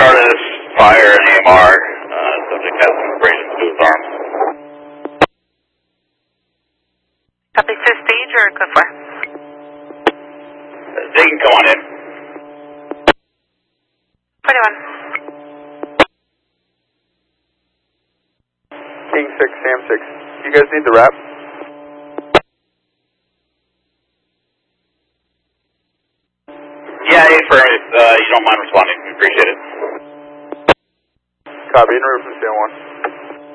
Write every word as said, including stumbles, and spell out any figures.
started a fire in A M R. Uh, subject has some abrasions to his arm. Copy, fifth stage or code four? Uh, they can come on in. twenty-one. King six, Sam six. You guys need the wrap? Yeah, affirm if uh, you don't mind responding. We appreciate it. Copy, en route from Sam one.